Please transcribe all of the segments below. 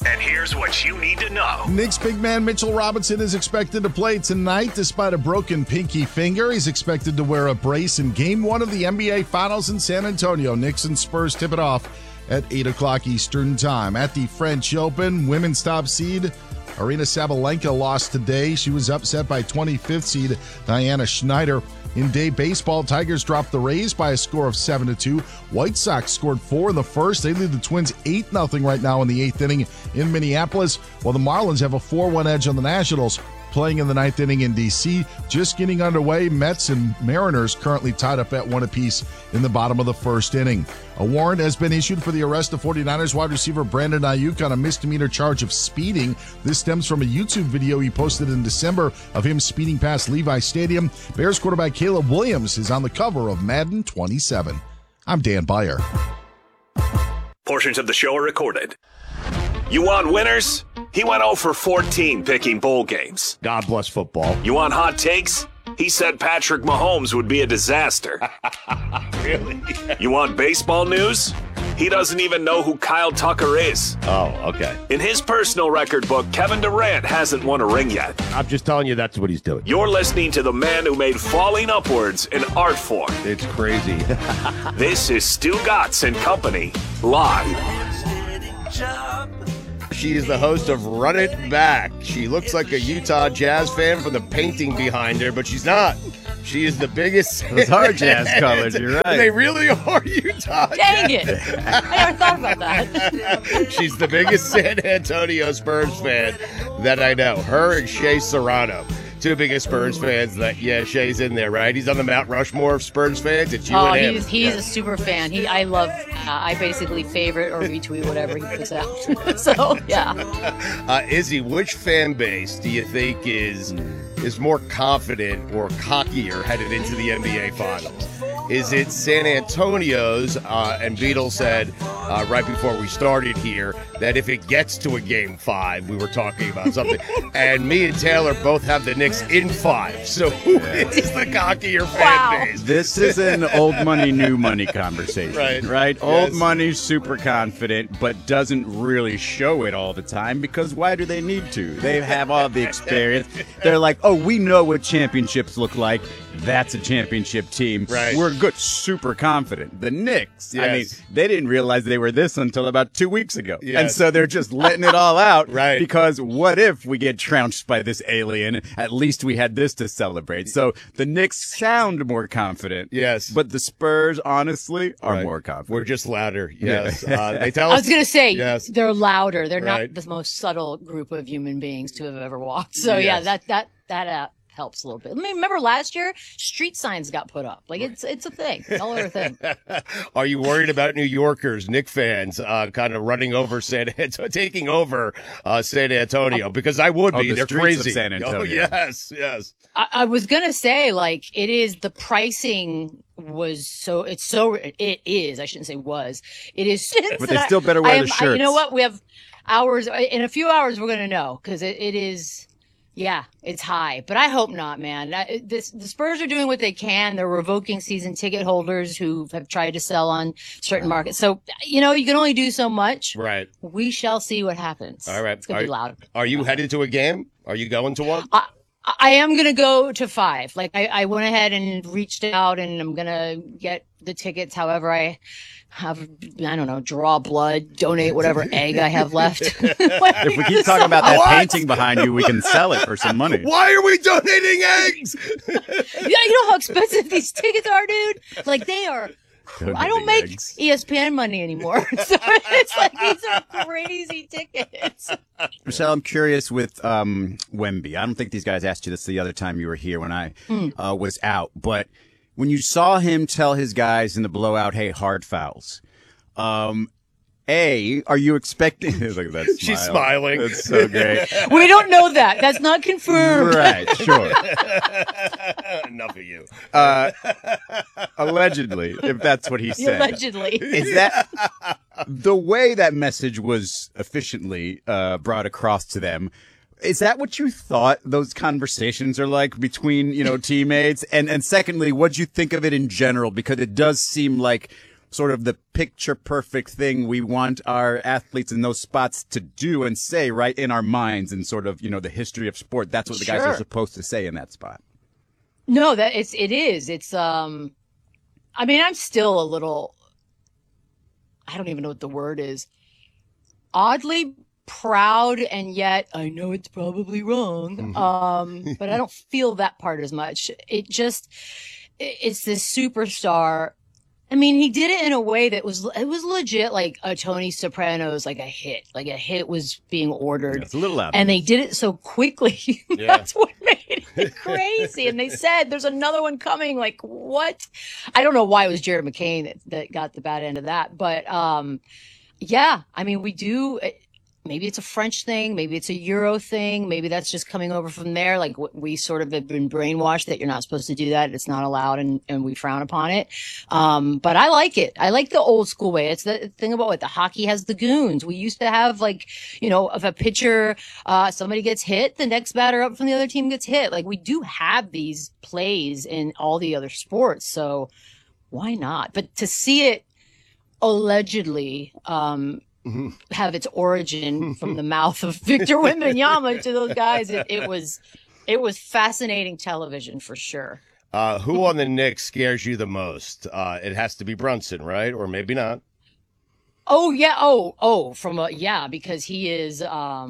And here's what you need to know. Knicks big man Mitchell Robinson is expected to play tonight despite a broken pinky finger. He's expected to wear a brace in Game 1 of the NBA Finals in San Antonio. Knicks and Spurs tip it off at 8 o'clock Eastern Time. At the French Open, women's top seed Aryna Sabalenka lost today. She was upset by 25th seed Diana Schneider. In day baseball, Tigers dropped the Rays by a score of 7-2. White Sox scored 4 in the first. They lead the Twins 8-0 right now in the 8th inning in Minneapolis, while the Marlins have a 4-1 edge on the Nationals. Playing in the 9th inning in D.C. Just getting underway, Mets and Mariners currently tied up at 1 apiece in the bottom of the first inning. A warrant has been issued for the arrest of 49ers wide receiver Brandon Ayuk on a misdemeanor charge of speeding. This stems from a YouTube video he posted in December of him speeding past Levi Stadium. Bears quarterback Caleb Williams is on the cover of Madden 27. I'm Dan Beyer. Portions of the show are recorded. You want winners? He went 0 for 14 picking bowl games. God bless football. You want hot takes? He said Patrick Mahomes would be a disaster. Really? You want baseball news? He doesn't even know who Kyle Tucker is. Oh, okay. In his personal record book, Kevin Durant hasn't won a ring yet. I'm just telling you that's what he's doing. You're listening to the man who made falling upwards an art form. It's crazy. This is Stu Gatz and Company, live. She is the host of Run It Back. She looks like a Utah Jazz fan from the painting behind her, but she's not. She is the biggest. Those are Jazz colors, you're right. They really are Utah Dang Jazz. it. I never thought about that. She's the biggest San Antonio Spurs fan that I know. Her and Shea Serrano. Two biggest Spurs fans. Shea's in there, right? He's on the Mount Rushmore of Spurs fans. It's you and him. He's a super fan. I basically favorite or retweet whatever he puts out. So, yeah. Izzy, which fan base do you think is more confident or cockier headed into the NBA Finals? Is it San Antonio's? And Beadle said right before we started here that if it gets to a Game 5, we were talking about something. And me and Taylor both have the Knicks in 5. So who is the cockier fan base? This is an old money, new money conversation. Right? Old money, super confident, but doesn't really show it all the time because why do they need to? They have all the experience. They're like, oh, we know what championships look like. That's a championship team. Right. We're good, super confident. The Knicks, I mean, they didn't realize they were this until about 2 weeks ago. Yes. And so they're just letting it all out. Right. Because what if we get trounced by this alien? At least we had this to celebrate. So the Knicks sound more confident. Yes. But the Spurs, honestly, are more confident. We're just louder. Yes. They tell us. I was going to say, yes. they're louder. They're Right. not the most subtle group of human beings to have ever walked. So, Yes. yeah, that helps a little bit. I mean, remember last year, street signs got put up. Like, it's a thing. All over thing. Are you worried about New Yorkers, Knicks fans, kind of running over taking over San Antonio? Because I would be. The They're streets crazy. of San Antonio. Oh, yes. I was going to say, like, it is the pricing was it is, I shouldn't say was. It is. But they still better wear the shirts. You know what? We have hours. In a few hours, we're going to know because it is. Yeah, it's high, but I hope not, man. The Spurs are doing what they can. They're revoking season ticket holders who have tried to sell on certain markets. So, you can only do so much. Right. We shall see what happens. All right. It's going to be loud. Are you headed to a game? Are you going to one? I am going to go to 5. Like, I went ahead and reached out, and I'm going to get the tickets however I have, I don't know, draw blood, donate whatever egg I have left. If we keep talking about that painting behind you, we can sell it for some money. Why are we donating eggs? Yeah, you know how expensive these tickets are, dude? Like, they are. I don't make ESPN money anymore. So it's like these are crazy tickets. Michelle, I'm curious with Wemby. I don't think these guys asked you this the other time you were here when I was out. But when you saw him tell his guys in the blowout, hey, hard fouls, are you expecting? Look at that smile. She's smiling. That's so great. We don't know that. That's not confirmed. Right, sure. Enough of you. Allegedly, if that's what he said. Allegedly. Is that the way that message was efficiently brought across to them? Is that what you thought those conversations are like between, teammates? And secondly, what'd you think of it in general? Because it does seem like sort of the picture perfect thing we want our athletes in those spots to do and say right in our minds and sort of, the history of sport. That's what the guys are supposed to say in that spot. No, it is. It's, I'm still a little, I don't even know what the word is, oddly proud, and yet I know it's probably wrong. But I don't feel that part as much. It's this superstar. I mean, he did it in a way that was legit like a Tony Soprano's, like a hit was being ordered. It's a little loud. And they did it so quickly. That's what made it crazy. And they said, there's another one coming. Like, what? I don't know why it was Jared McCain that got the bad end of that. But, yeah, I mean, we do. Maybe it's a French thing. Maybe it's a Euro thing. Maybe that's just coming over from there. Like, we sort of have been brainwashed that you're not supposed to do that. It's not allowed, and we frown upon it. But I like it. I like the old school way. It's the thing about what the hockey has the goons. We used to have, like, if a pitcher, somebody gets hit, the next batter up from the other team gets hit. Like, we do have these plays in all the other sports. So why not? But to see it allegedly, have its origin from the mouth of Victor Wembanyama to those guys. It was fascinating television for sure. Who on the Knicks scares you the most? It has to be Brunson, right? Or maybe not. Oh yeah. Because he is,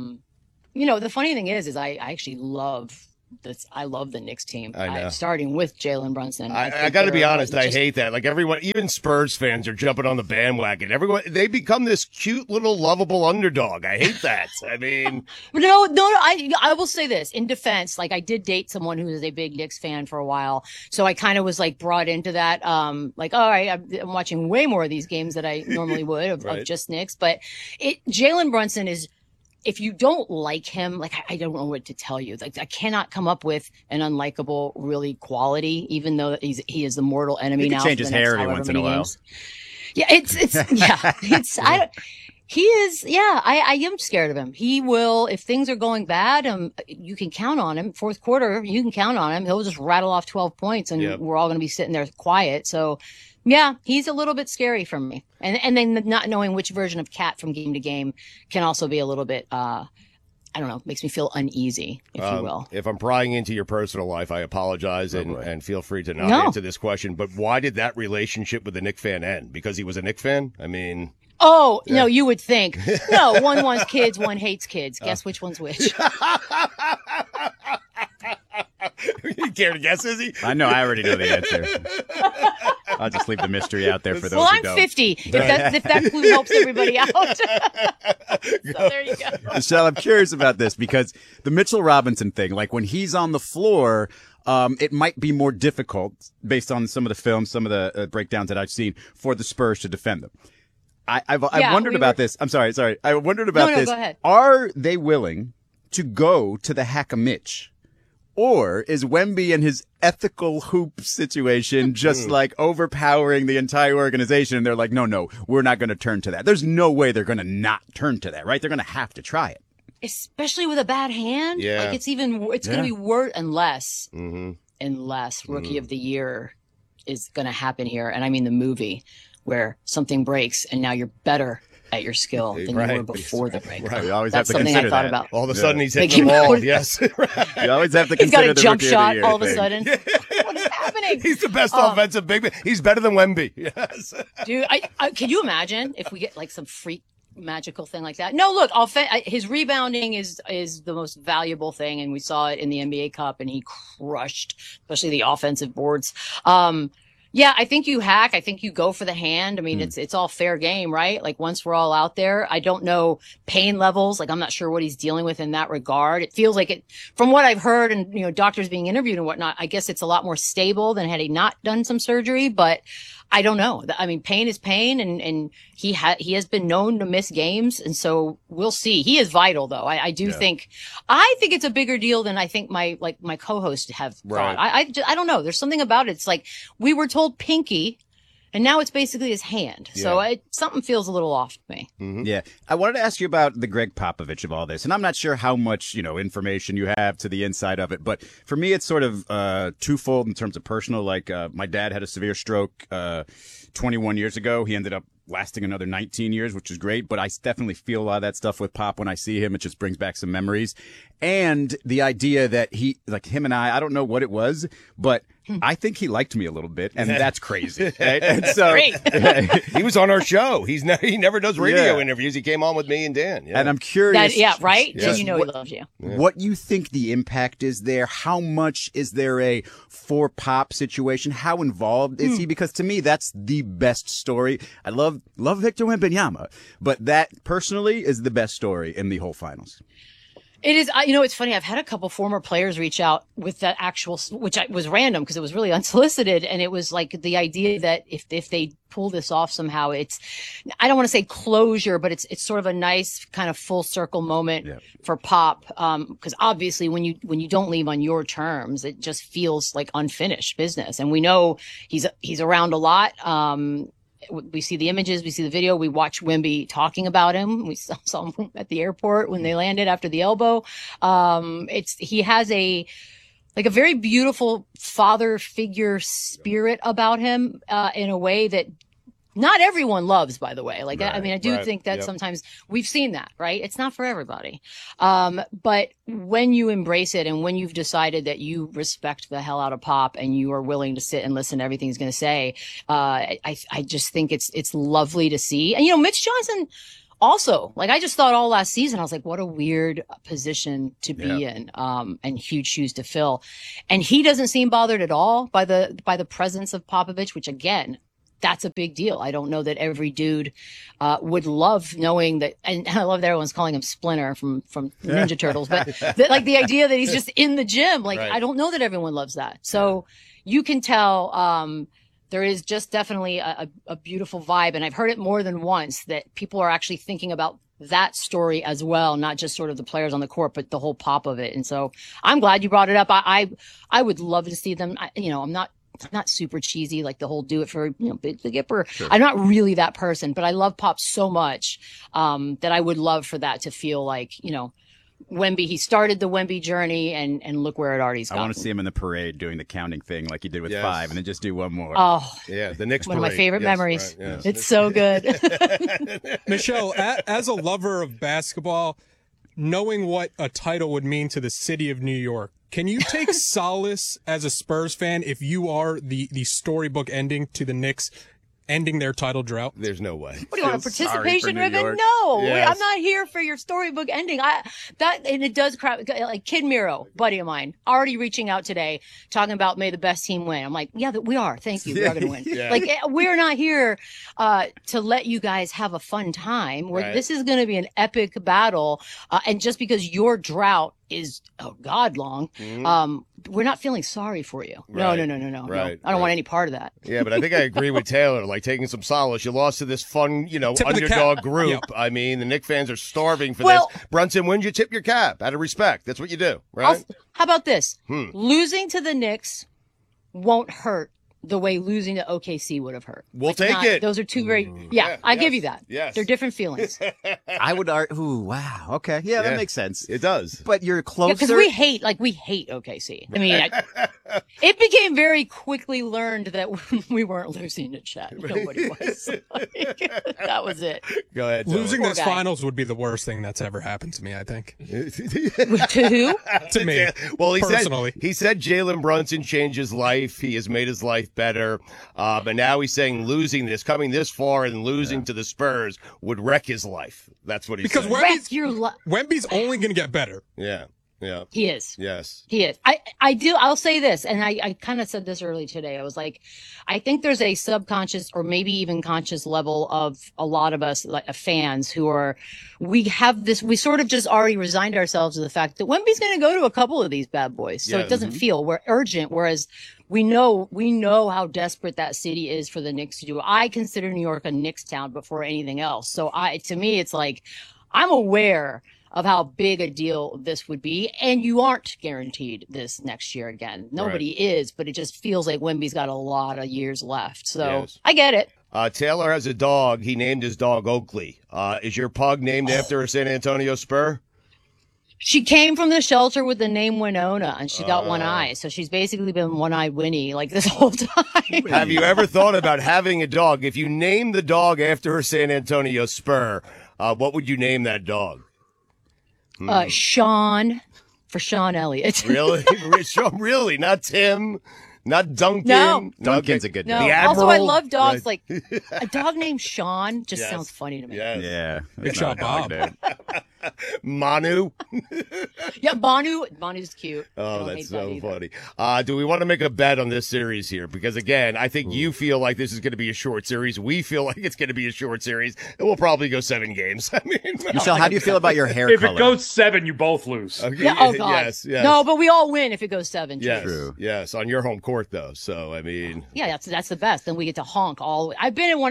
the funny thing is I actually love this. I love the Knicks team. I know. Starting with Jalen Brunson. I got to be honest. I hate that. Like, everyone, even Spurs fans are jumping on the bandwagon. Everyone, they become this cute little lovable underdog. I hate that. I mean, no. I will say this in defense. Like, I did date someone who was a big Knicks fan for a while, so I kind of was like brought into that. Like, all right, I'm watching way more of these games that I normally would of just Knicks. But Jalen Brunson is. If you don't like him, like, I don't know what to tell you. Like, I cannot come up with an unlikable, really quality, even though he is the mortal enemy he now. Change his hair every once in a while. Yeah, I am scared of him. He will, if things are going bad, you can count on him. Fourth quarter, you can count on him. He'll just rattle off 12 points and we're all going to be sitting there quiet. So, yeah, he's a little bit scary for me. And then not knowing which version of Cat from game to game can also be a little bit, I don't know, makes me feel uneasy, if you will. If I'm prying into your personal life, I apologize and feel free to not answer this question. But why did that relationship with the Knick fan end? Because he was a Knick fan? I mean... Oh, no, you would think. No, one wants kids, one hates kids. Guess which one's which? You care to guess, Izzy? I know. I already know the answer. I'll just leave the mystery out there for those who don't. Well, I'm 50, if that clue helps everybody out. So there you go. Michelle, I'm curious about this because the Mitchell Robinson thing, like when he's on the floor, it might be more difficult based on some of the films, some of the breakdowns that I've seen for the Spurs to defend them. I've wondered about this. I'm sorry. I wondered about this. Go ahead. Are they willing to go to the hack-a-Mitch? Or is Wemby and his ethical hoop situation just like overpowering the entire organization? And they're like, no, we're not going to turn to that. There's no way they're going to not turn to that, right? They're going to have to try it. Especially with a bad hand. Yeah. Like, it's going to be worse unless Rookie of the Year is going to happen here. And I mean the movie where something breaks and now you're better at your skill than you were before the break. Right. You always That's have to something consider I thought that. about. All of a sudden, he's hitting the ball. Yes. You always have to He's got consider a the jump Rookie shot of the Year all of a thing. sudden. What is happening? He's the best offensive big man. He's better than Wemby. Yes. Dude, can you imagine if we get like some freak magical thing like that? No, look, his rebounding is the most valuable thing, and we saw it in the NBA Cup, and he crushed, especially the offensive boards. Yeah, I think you hack. I think you go for the hand. I mean, it's all fair game, right? Like, once we're all out there, I don't know pain levels. Like, I'm not sure what he's dealing with in that regard. It feels like from what I've heard and, doctors being interviewed and whatnot, I guess it's a lot more stable than had he not done some surgery, but I don't know. I mean, pain is pain, and he has been known to miss games, and so we'll see. He is vital, though. I think it's a bigger deal than I think my co-hosts have thought. I don't know. There's something about it. It's like we were told Pinky, And now it's basically his hand. So something feels a little off to me. Mm-hmm. Yeah. I wanted to ask you about the Greg Popovich of all this. And I'm not sure how much, information you have to the inside of it. But for me, it's sort of twofold in terms of personal. Like my dad had a severe stroke 21 years ago. He ended up lasting another 19 years, which is great. But I definitely feel a lot of that stuff with Pop when I see him. It just brings back some memories. And the idea that him and I don't know what it was, but I think he liked me a little bit, and that's crazy. Right? And so he was on our show. He never does radio interviews. He came on with me and Dan. Yeah. And I'm curious. Right? Yeah. He loves you. What you think the impact is there? How much is there a for Pop situation? How involved is he? Because to me, that's the best story. I love Victor Wembanyama, but that personally is the best story in the whole finals. It is, it's funny. I've had a couple former players reach out with that which was random because it was really unsolicited. And it was like the idea that if they pull this off somehow, I don't want to say closure, but it's sort of a nice kind of full circle moment for Pop. Because obviously when you don't leave on your terms, it just feels like unfinished business. And we know he's around a lot. We see the images, we see the video, we watch Wemby talking about him. We saw him at the airport when they landed after the elbow. He has a very beautiful father figure spirit about him, in a way that not everyone loves, by the way. I do think that sometimes we've seen that, right? It's not for everybody. But when you embrace it and when you've decided that you respect the hell out of Pop and you are willing to sit and listen to everything he's going to say, I just think it's lovely to see. And, Mitch Johnson also, I just thought all last season, I was like, what a weird position to be in, and huge shoes to fill. And he doesn't seem bothered at all by the presence of Popovich, which again, that's a big deal. I don't know that every dude would love knowing that, and I love that everyone's calling him Splinter from Ninja Turtles, but the idea that he's just in the gym, I don't know that everyone loves that. So you can tell there is just definitely a beautiful vibe, and I've heard it more than once that people are actually thinking about that story as well, not just sort of the players on the court, but the whole Pop of it. And so I'm glad you brought it up. I would love to see them. I'm not super cheesy, like the whole do it for, Big Gipper. Sure. I'm not really that person, but I love Pop so much, that I would love for that to feel like, Wemby, he started the Wemby journey and look where it alrea's gotten. I want to see him in the parade doing the counting thing like he did with 5 and then just do one more. Oh, yeah. The Knicks one parade. of my favorite memories. Right, yes. It's so good. Michelle, as a lover of basketball, knowing what a title would mean to the city of New York, can you take solace as a Spurs fan if you are the storybook ending to the Knicks ending their title drought? There's no way. What do you want, a participation ribbon? No, yes. I'm not here for your storybook ending. And it does crap. Like Kid Miro, buddy of mine, already reaching out today, talking about may the best team win. I'm like, yeah, we are. Thank you. We are going to win. We're not here to let you guys have a fun time. This is going to be an epic battle. And just because your drought is God long, we're not feeling sorry for you. No. Right. No. I don't want any part of that. Yeah, but I think I agree with Taylor. Taking some solace, you lost to this fun, underdog group. Yep. I mean, the Knicks fans are starving for this. Brunson wins, you tip your cap out of respect. That's what you do, right? How about this? Losing to the Knicks won't hurt the way losing to OKC would have hurt. We'll take it. Those are two very, I give you that. Yes. They're different feelings. I would argue, wow. Okay. Yeah, that makes sense. It does. But you're closer. Because we hate OKC. I mean, it became very quickly learned that we weren't losing to Chet. Nobody was. That was it. Go ahead. Losing this finals would be the worst thing that's ever happened to me, I think. To who? To me. Well, personally. He said Jalen Brunson changed his life. He has made his life better. But now he's saying coming this far and losing to the Spurs would wreck his life. That's what he said. Because Wemby's only going to get better. Yeah. Yeah. He is. Yes. He is. I'll say this, and I kind of said this early today. I was like, I think there's a subconscious or maybe even conscious level of a lot of us fans we sort of just already resigned ourselves to the fact that Wemby's going to go to a couple of these bad boys. So it doesn't feel we're urgent. Whereas we know how desperate that city is for the Knicks to do. I consider New York a Knicks town before anything else. So to me, it's like, I'm aware of how big a deal this would be. And you aren't guaranteed this next year again. Nobody is, but it just feels like Wemby's got a lot of years left. So I get it. Taylor has a dog. He named his dog Oakley. Is your pug named after a San Antonio Spur? She came from the shelter with the name Winona, and she got one eye. So she's basically been one-eyed Winnie like this whole time. Have you ever thought about having a dog? If you name the dog after a San Antonio Spur, what would you name that dog? Sean, for Sean Elliott. Really? Really? Not Tim? Not Duncan? No. Duncan's a good No. name. The Admiral? Also, I love dogs. Right. Like a dog named Sean just Yes. sounds funny to me. Yes. Yeah. Big It's not shot, a dog Bob. name. Manu? Yeah, Banu's cute. I Oh, don't that's hate that so either. funny. Do we want to make a bet on this series here? Because, again, I think you feel like this is going to be a short series. We feel like it's going to be a short series. And we'll probably go 7 games. I mean, Michelle, how do you feel about your hair If color? it goes 7, you both lose. okay, Yeah, oh God. Yes, yes. No, but we all win if it goes 7. Yes, True. yes, on your home court, though. So, I mean, Yeah, that's the best. Then we get to honk all. I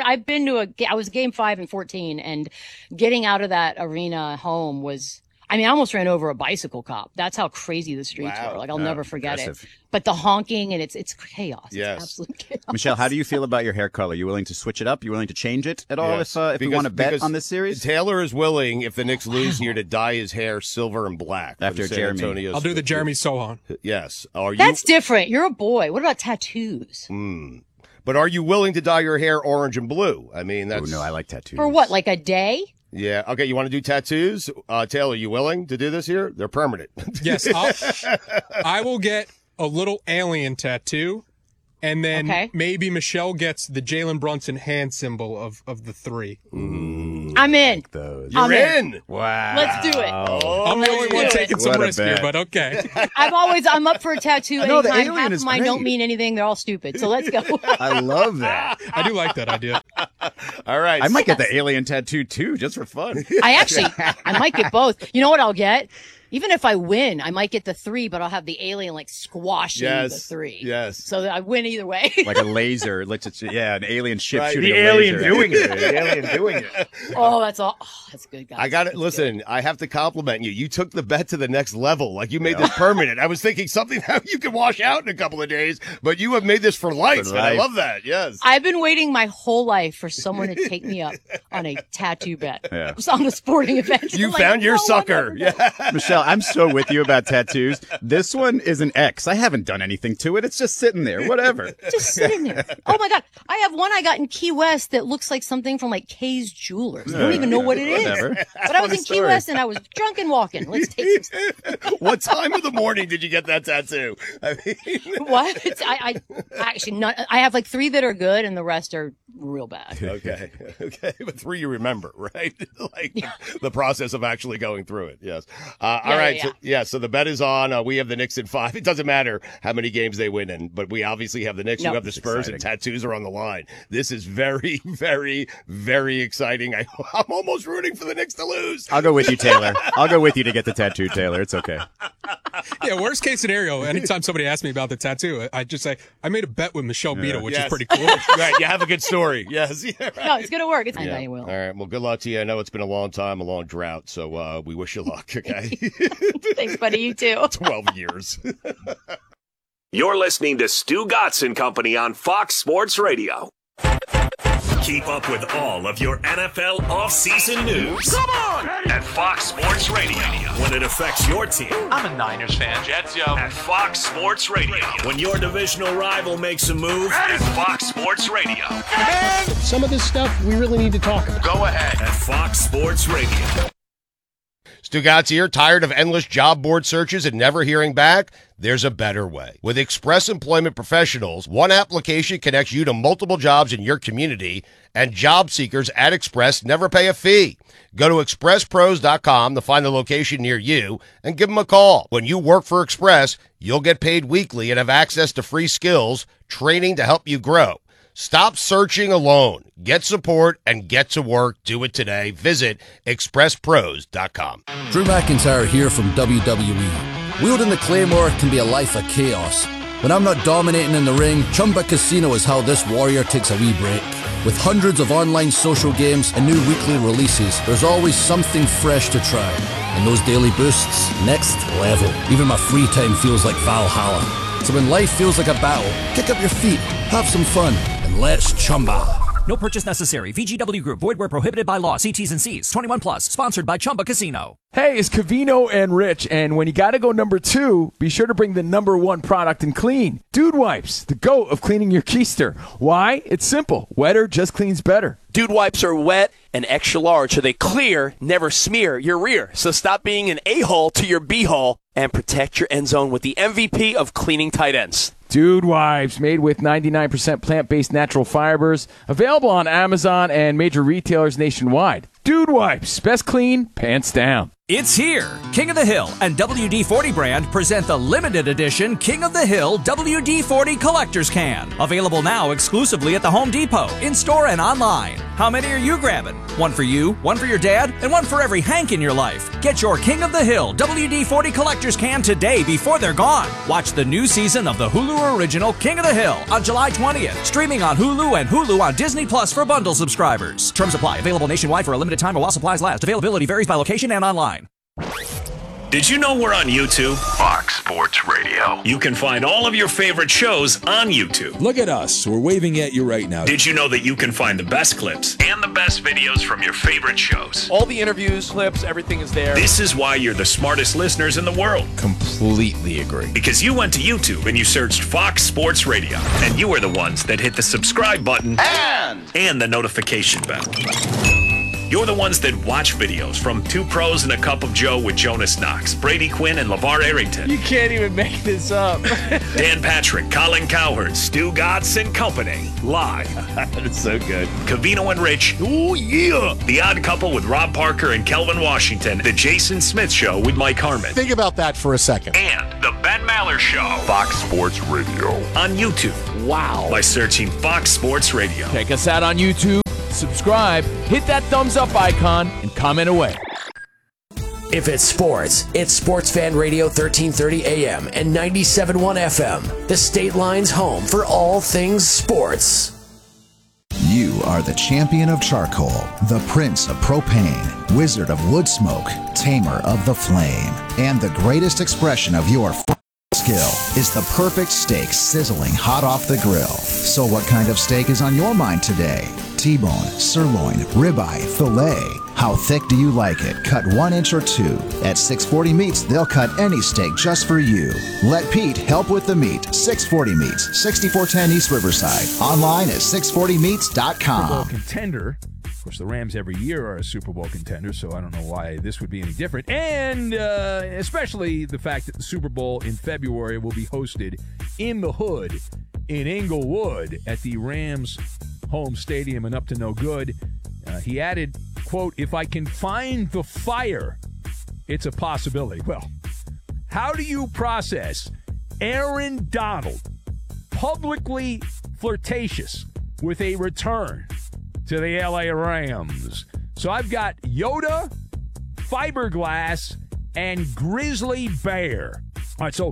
was game 5 and 14, and getting out of that arena home was. I mean, I almost ran over a bicycle cop. That's how crazy the streets Wow. were. Like I'll never forget impressive. it. But the honking and it's chaos. Yes. It's absolute chaos. Michelle, how do you feel about your hair color? You willing to switch it up? You willing to change it at all if we want to bet on this series? Taylor is willing, if the Knicks lose here, to dye his hair silver and black. After for the San Jeremy. Antonio I'll do the Spurs. Jeremy Sohan. Yes. Are you? That's different. You're a boy. What about tattoos? But are you willing to dye your hair orange and blue? I mean, Oh, that's no, I like tattoos. For what? Like a day? Yeah. Okay. You want to do tattoos? Taylor, you willing to do this here? They're permanent. Yes, I will get a little alien tattoo, and then Okay. maybe Michelle gets the Jalen Brunson hand symbol of the 3. I'm in. Those. I'm You're in. in. Wow. Let's do it. I'm the only one do it. taking some What a risk here, bet. but okay. I'm up for a tattoo No, the anytime. alien Half is of mine don't great. mean anything. They're all stupid. So let's go. I love that. I do like that idea. All right. I might get the alien tattoo too, just for fun. I might get both. You know what I'll get? Even if I win, I might get the 3, but I'll have the alien like squashing the 3. Yes. So that I win either way. Like a laser. An alien ship Right. shooting The a alien laser. doing it. The alien doing it. Oh, that's all. Oh, that's good, guys. I got it. That's Listen, I have to compliment you. You took the bet to the next level. Like you made this permanent. I was thinking something that you could wash out in a couple of days, but you have made this for life. For And I life. love that. Yes. I've been waiting my whole life for someone to take me up on a tattoo bet. Yeah. It was on a sporting event. You I'm like, found your no, I've sucker. never done Yeah. Michelle, I'm so with you about tattoos. This one is an X. I haven't done anything to it. It's just sitting there. Whatever. just sitting there. Oh my God. I have one I got in Key West that looks like something from like Kay's Jewelers. I don't even know what it is. Whatever. But I was in Key story. West and I was drunk and walking. Let's take some What time of the morning did you get that tattoo? I mean, What? I actually not. I have like 3 that are good and the rest are real bad. okay. But 3 you remember, right? Like the process of actually going through it. Yes. All right. yeah. So the bet is on. We have the Knicks in 5. It doesn't matter how many games they win in, but we obviously have the Knicks. No. You have the Spurs, and exciting. tattoos are on the line. This is very, very, very exciting. I'm almost rooting for the Knicks to lose. I'll go with you, Taylor. I'll go with you to get the tattoo, Taylor. It's okay. Yeah, worst case scenario, anytime somebody asks me about the tattoo, I just say, I made a bet with Michelle Beadle, which Yes. is pretty cool. Right. You have a good story. Yes. Yeah, right. No, it's gonna work. I know you will. All right. Well, good luck to you. I know it's been a long time, a long drought. So we wish you luck. Okay. Thanks, buddy. You too. 12 years. You're listening to Stu Gatz and Company on Fox Sports Radio. Keep up with all of your NFL offseason news. Come on! At Fox Sports Radio. When it affects your team. I'm a Niners fan. Jets, yo. At Fox Sports Radio. When your divisional rival makes a move. At Fox Sports Radio. Some of this stuff we really need to talk about. Go ahead. At Fox Sports Radio. Stu Gatz here. Tired of endless job board searches and never hearing back? There's a better way. With Express Employment Professionals, one application connects you to multiple jobs in your community, and job seekers at Express never pay a fee. Go to expresspros.com to find the location near you and give them a call. When you work for Express, you'll get paid weekly and have access to free skills, training to help you grow. Stop searching alone. Get support and get to work. Do it today. Visit expresspros.com. Drew McIntyre here from WWE. Wielding the Claymore can be a life of chaos. When I'm not dominating in the ring, Chumba Casino is how this warrior takes a wee break. With hundreds of online social games and new weekly releases, there's always something fresh to try. And those daily boosts, next level. Even my free time feels like Valhalla. So when life feels like a battle, kick up your feet, have some fun, and let's Chumba. No purchase necessary. VGW Group. Void where prohibited by law. See T's and C's. 21 plus. Sponsored by Chumba Casino. Hey, it's Covino and Rich, and when you gotta go number 2, be sure to bring the number 1 product in clean. Dude Wipes, the GOAT of cleaning your keister. Why? It's simple. Wetter just cleans better. Dude Wipes are wet and extra large, so they clear, never smear your rear. So stop being an a-hole to your b-hole and protect your end zone with the MVP of cleaning tight ends. Dude Wipes, made with 99% plant-based natural fibers, available on Amazon and major retailers nationwide. Dude Wipes, best clean, pants down. It's here. King of the Hill and WD-40 brand present the limited edition King of the Hill WD-40 Collector's Can. Available now exclusively at the Home Depot, in-store and online. How many are you grabbing? One for you, one for your dad, and one for every Hank in your life. Get your King of the Hill WD-40 Collector's Can today before they're gone. Watch the new season of the Hulu original King of the Hill on July 20th. Streaming on Hulu and Hulu on Disney Plus for bundle subscribers. Terms apply. Available nationwide for a limited time while supplies last. Availability varies by location and online. Did you know we're on YouTube? Fox Sports Radio. You can find all of your favorite shows on YouTube. Look at us. We're waving at you right now. Did you know that you can find the best clips and the best videos from your favorite shows? All the interviews, clips, everything is there. This is why you're the smartest listeners in the world. Completely agree. Because you went to YouTube and you searched Fox Sports Radio. And you are the ones that hit the subscribe button and the notification bell. You're the ones that watch videos from Two Pros and a Cup of Joe with Jonas Knox, Brady Quinn, and LeVar Arrington. You can't even make this up. Dan Patrick, Colin Cowherd, Stu Gatz and Company. Live. That's so good. Covino and Rich. Oh, yeah. The Odd Couple with Rob Parker and Kelvin Washington. The Jason Smith Show with Mike Harmon. Think about that for a second. And The Ben Maller Show. Fox Sports Radio. On YouTube. Wow. By searching Fox Sports Radio. Check us out on YouTube. Subscribe, hit that thumbs up icon, and comment away. If it's sports, it's Sports Fan Radio 1330 AM and 97.1 FM, the State Line's home for all things sports. You are the champion of charcoal, the prince of propane, wizard of wood smoke, tamer of the flame, and the greatest expression of your skill is the perfect steak sizzling hot off the grill. So what kind of steak is on your mind today? T-bone, sirloin, ribeye, filet. How thick do you like it? Cut 1 inch or 2. At 640 Meats, they'll cut any steak just for you. Let Pete help with the meat. 640 Meats, 6410 East Riverside. Online at 640meats.com. Super Bowl contender. Of course, the Rams every year are a Super Bowl contender, so I don't know why this would be any different. And especially the fact that the Super Bowl in February will be hosted in the hood in Inglewood at the Rams home stadium and up to no good. He added, quote, "If I can find the fire, it's a possibility." Well, how do you process Aaron Donald publicly flirtatious with a return to the LA Rams? So I've got Yoda, Fiberglass, and Grizzly Bear. All right, so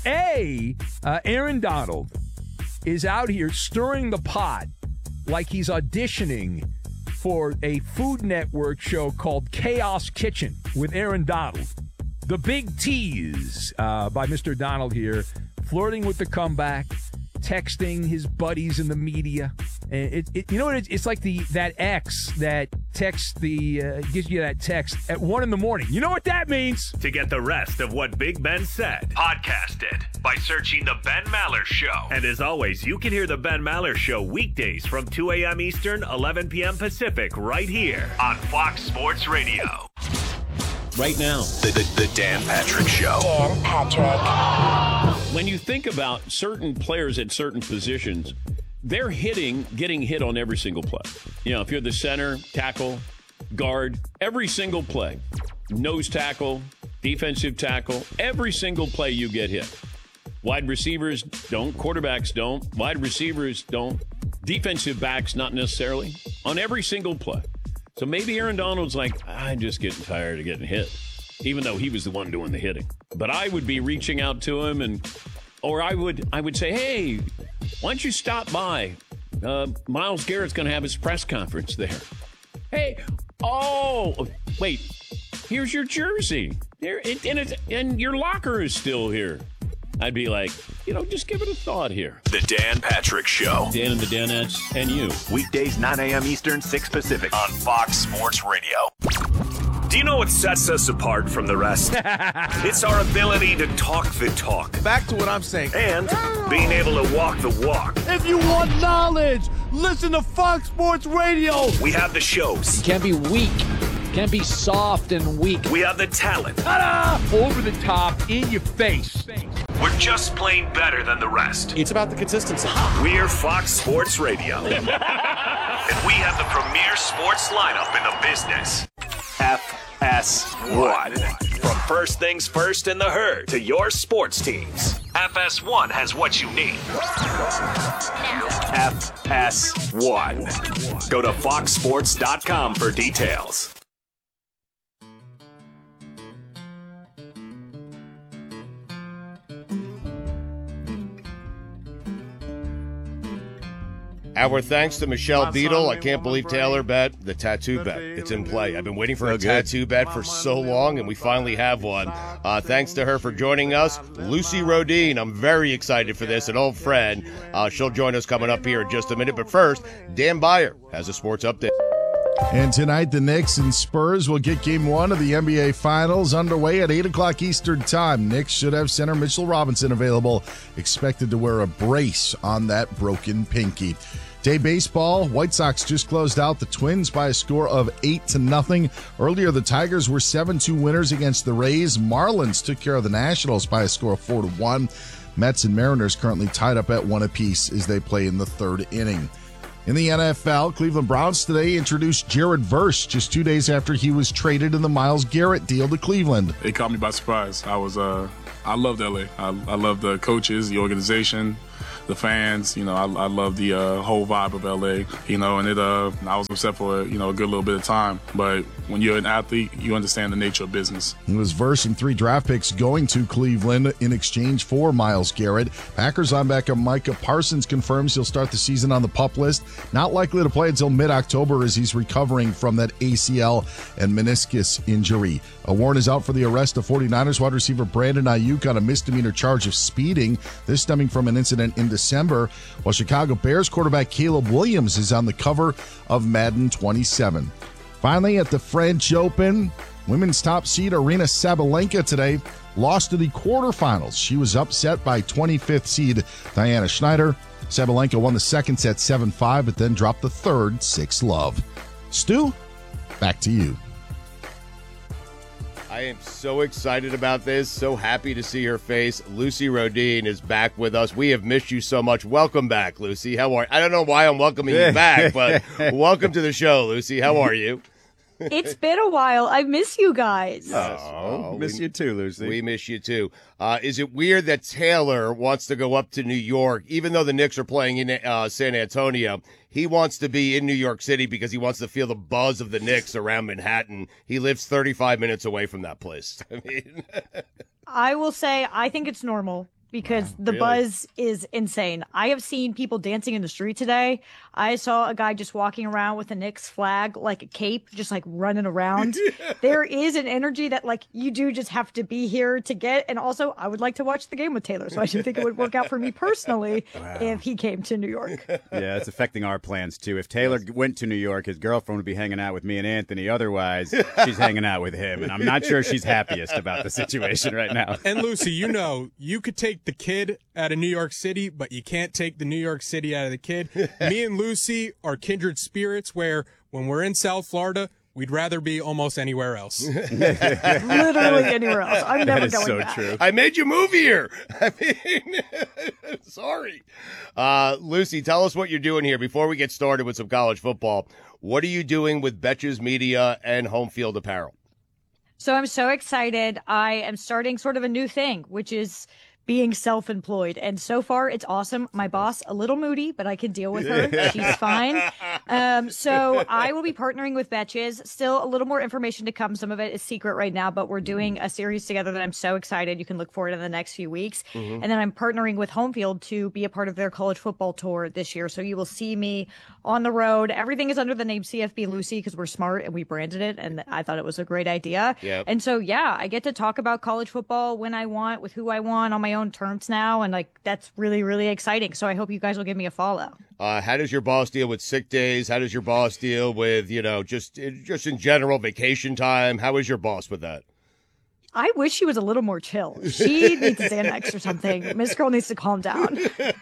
Aaron Donald is out here stirring the pot like he's auditioning for a Food Network show called Chaos Kitchen with Aaron Donald. The big tease by Mr. Donald here, flirting with the comeback, texting his buddies in the media. And you know what? It's like that ex that texts gives you that text at 1 a.m. You know what that means? To get the rest of what Big Ben said, podcast it by searching The Ben Maller Show. And as always, you can hear The Ben Maller Show weekdays from 2 a.m. Eastern, 11 p.m. Pacific, right here on Fox Sports Radio. Right now, The Dan Patrick Show. Dan Patrick. When you think about certain players at certain positions, they're getting hit on every single play. You know, if you're the center, tackle, guard, every single play, nose tackle, defensive tackle, every single play you get hit. Wide receivers don't, quarterbacks don't, wide receivers don't, defensive backs not necessarily, on every single play. So maybe Aaron Donald's like, I'm just getting tired of getting hit, even though he was the one doing the hitting. But I would be reaching out to him, or I would say, hey, why don't you stop by? Myles Garrett's going to have his press conference there. Hey, wait, here's your jersey. And your locker is still here. I'd be like, just give it a thought here. The Dan Patrick Show. Dan and the Danettes and you. Weekdays 9 a.m. Eastern, 6 Pacific on Fox Sports Radio. Do you know what sets us apart from the rest? It's our ability to talk the talk. Back to what I'm saying. And being able to walk the walk. If you want knowledge, listen to Fox Sports Radio. We have the shows. You can't be weak. You can't be soft and weak. We have the talent. Ta-da! Over the top, in your face. We're just plain better than the rest. It's about the consistency. We're Fox Sports Radio. And we have the premier sports lineup in the business. FS1. From first things first in the herd to your sports teams, FS1 has what you need. FS1. Go to foxsports.com for details. Our thanks to Michelle Beadle. I can't believe Taylor bet the tattoo bet. It's in play. I've been waiting for a tattoo bet for so long, and we finally have one. Thanks to her for joining us. Lucy Rodine, I'm very excited for this, an old friend. She'll join us coming up here in just a minute. But first, Dan Beyer has a sports update. And tonight, the Knicks and Spurs will get Game 1 of the NBA Finals underway at 8 o'clock Eastern Time. Knicks should have center Mitchell Robinson available, expected to wear a brace on that broken pinky. Day baseball, White Sox just closed out the Twins by a score of 8-0. Earlier, the Tigers were 7-2 winners against the Rays. Marlins took care of the Nationals by a score of 4-1. Mets and Mariners currently tied up at 1 apiece as they play in the third inning. In the NFL, Cleveland Browns today introduced Jared Verse just 2 days after he was traded in the Myles Garrett deal to Cleveland. It caught me by surprise. I loved LA. I love the coaches, the organization, the fans. I love the whole vibe of LA. And I was upset for a good little bit of time. But when you're an athlete, you understand the nature of business. It was Verse and 3 draft picks going to Cleveland in exchange for Myles Garrett. Packers linebacker Micah Parsons confirms he'll start the season on the PUP list. Not likely to play until mid-October as he's recovering from that ACL and meniscus injury. A warrant is out for the arrest of 49ers wide receiver Brandon Ayuk on a misdemeanor charge of speeding. This stemming from an incident in December, while Chicago Bears quarterback Caleb Williams is on the cover of Madden 27. Finally, at the French Open, women's top seed Aryna Sabalenka today lost to the quarterfinals. She was upset by 25th seed Diana Schneider. Sabalenka won the second set 7-5, but then dropped the third 6-love. Stu, back to you. I am so excited about this, so happy to see her face. Lucy Rodine is back with us. We have missed you so much. Welcome back, Lucy. How are you? I don't know why I'm welcoming you back, but welcome to the show, Lucy. How are you? It's been a while. I miss you guys. Miss you too, Lucy. We miss you too. Is it weird that Taylor wants to go up to New York, even though the Knicks are playing in San Antonio? He wants to be in New York City because he wants to feel the buzz of the Knicks around Manhattan. He lives 35 minutes away from that place. I will say I think it's normal because the buzz is insane. I have seen people dancing in the street today. I saw a guy just walking around with a Knicks flag, like a cape, just like running around. There is an energy that like you do just have to be here to get. And also I would like to watch the game with Taylor. So I do think it would work out for me personally if he came to New York. Yeah, it's affecting our plans too. If Taylor went to New York, his girlfriend would be hanging out with me and Anthony. Otherwise, she's hanging out with him. And I'm not sure she's happiest about the situation right now. And Lucy, you could take the kid out of New York City, but you can't take the New York City out of the kid. Me and Lucy are kindred spirits where when we're in South Florida, we'd rather be almost anywhere else. Literally anywhere else. I'm never going so back. True. I made you move here. I mean, sorry. Lucy, tell us what you're doing here before we get started with some college football. What are you doing with Betches Media and Home Field Apparel? So I'm so excited. I am starting sort of a new thing, which is being self-employed. And so far, it's awesome. My boss, a little moody, but I can deal with her. She's fine. So I will be partnering with Betches. Still a little more information to come. Some of it is secret right now, but we're doing a series together that I'm so excited. You can look for it in the next few weeks. And then I'm partnering with Homefield to be a part of their college football tour this year. So you will see me on the road. Everything is under the name CFB Lucy because we're smart and we branded it. And I thought it was a great idea. Yep. And so, yeah, I get to talk about college football when I want, with who I want, on my own terms now. And like, that's really, really exciting. So I hope you guys will give me a follow. How does your boss deal with sick days? How does your boss deal with, just in general vacation time? How is your boss with that? I wish she was a little more chill. She needs a Xanax or something. Miss Girl needs to calm down.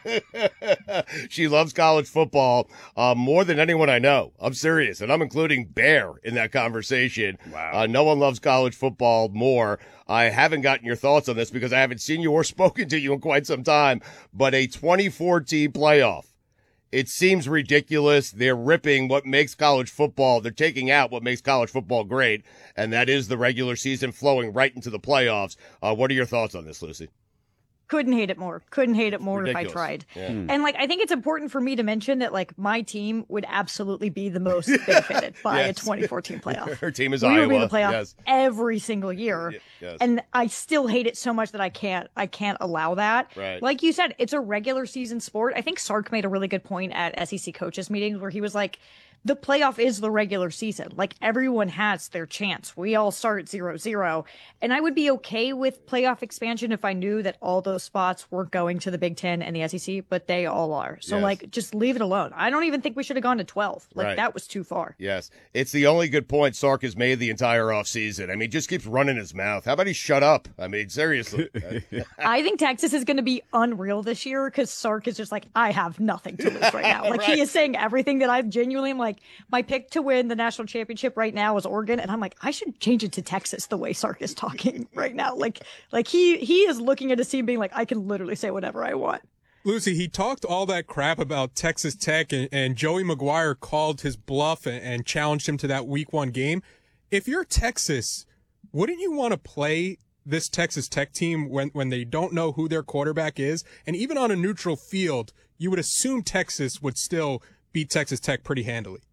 She loves college football more than anyone I know. I'm serious, and I'm including Bear in that conversation. Wow. No one loves college football more. I haven't gotten your thoughts on this because I haven't seen you or spoken to you in quite some time, but a 24-team playoff. It seems ridiculous. They're ripping what makes college football. They're taking out what makes college football great, and that is the regular season flowing right into the playoffs. What are your thoughts on this, Lucy? Couldn't hate it more. Couldn't hate it more Ridiculous. if I tried. Yeah. And I think it's important for me to mention that my team would absolutely be the most benefited by a 24-team playoff. Her team is we Iowa. would be in the playoff Yes. every single year. Yes. And I still hate it so much that I can't allow that. Right. Like you said, it's a regular season sport. I think Sark made a really good point at SEC coaches meetings where he was like, the playoff is the regular season. Everyone has their chance. We all start 0-0. And I would be okay with playoff expansion if I knew that all those spots weren't going to the Big Ten and the SEC, but they all are. So Yes. just leave it alone. I don't even think we should have gone to 12. Right. That was too far. Yes. It's the only good point Sark has made the entire offseason. I mean, just keeps running his mouth. How about he shut up? I mean, seriously. I think Texas is going to be unreal this year because Sark is just I have nothing to lose right now. Right. He is saying everything that I genuinely am my pick to win the national championship right now is Oregon. And I'm I should change it to Texas the way Sark is talking right now. He is looking at his team being I can literally say whatever I want. Lucy, he talked all that crap about Texas Tech, and Joey McGuire called his bluff and challenged him to that Week 1 game. If you're Texas, wouldn't you want to play this Texas Tech team when they don't know who their quarterback is? And even on a neutral field, you would assume Texas would still beat Texas Tech pretty handily.